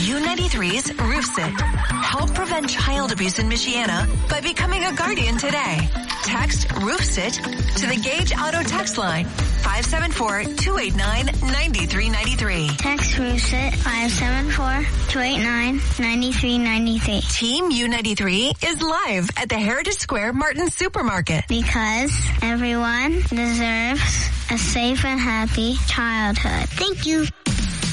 U93's RoofSit. Help prevent child abuse in Michiana by becoming a guardian today. Text RoofSit to the Gage Auto text line 574-289-9393. Text RoofSit 574-289-9393. Team U93 is live at the Heritage Square Martin Supermarket. Because everyone deserves a safe and happy childhood. Thank you.